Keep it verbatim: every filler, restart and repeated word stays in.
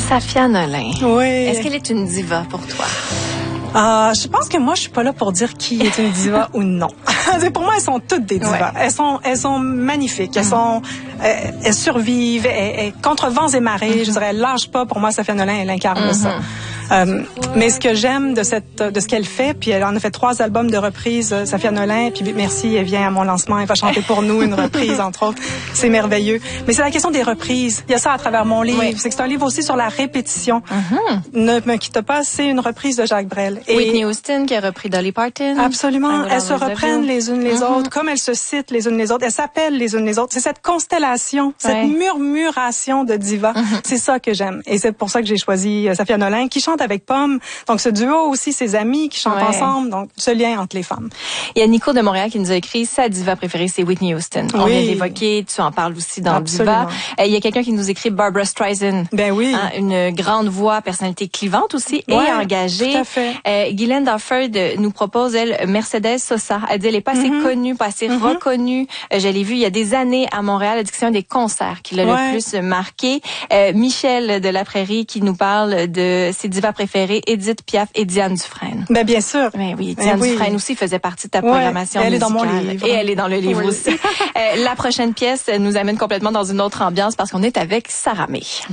Safia Nolin. Oui. Est-ce qu'elle est une diva pour toi? Euh, je pense que moi, je suis pas là pour dire qui est une diva ou non. Pour moi, elles sont toutes des divas. Ouais. Elles sont, elles sont magnifiques. Elles mm-hmm. sont, euh, elles survivent. Elles, elles, contre vents et marées, mm-hmm. je dirais, elles lâchent pas. Pour moi, Safia Nolin, elle incarne mm-hmm. ça. Euh, mais ce que j'aime de cette, de ce qu'elle fait, puis elle en a fait trois albums de reprises, Safia Nolin, puis merci, elle vient à mon lancement, elle va chanter pour nous une reprise, entre autres. C'est merveilleux. Mais c'est la question des reprises. Il y a ça à travers mon livre. Oui. C'est que c'est un livre aussi sur la répétition. Mm-hmm. Ne me quitte pas, c'est une reprise de Jacques Brel. Et Whitney Houston qui a repris Dolly Parton. Absolument. Elles se reprennent les unes les mm-hmm. autres, comme elles se citent les unes les autres. Elles s'appellent les unes les autres. C'est cette constellation, cette ouais. murmuration de divas. Mm-hmm. C'est ça que j'aime. Et c'est pour ça que j'ai choisi Safia Nolin, qui chante avec Pomme. Donc, ce duo aussi, ses amis qui chantent ouais. ensemble. Donc, ce lien entre les femmes. Il y a Nico de Montréal qui nous a écrit sa diva préférée, c'est Whitney Houston. Oui. On vient d'évoquer, tu en parles aussi dans Absolument. Diva. Euh, il y a quelqu'un qui nous écrit Barbra Streisand. Ben oui. Hein, une grande voix, personnalité clivante aussi ouais, et engagée. Tout à fait. Euh, Guylaine Dafford nous propose, elle, Mercedes Sosa. Elle dit, elle est pas assez mm-hmm. connue, pas assez mm-hmm. reconnue. Euh, je l'ai vue il y a des années à Montréal. Elle dit que c'est un des concerts qui l'a ouais. le plus marqué. Euh, Michel de la Prairie qui nous parle de ses divas préférées, Edith Piaf et Diane Dufresne. Ben bien sûr. Ben oui, Diane ben oui. Dufresne aussi faisait partie de ta programmation ouais, elle musicale. est dans mon livre. Et elle est dans le livre oui. aussi. euh, la prochaine pièce nous amène complètement dans une autre ambiance parce qu'on est avec Sarah May.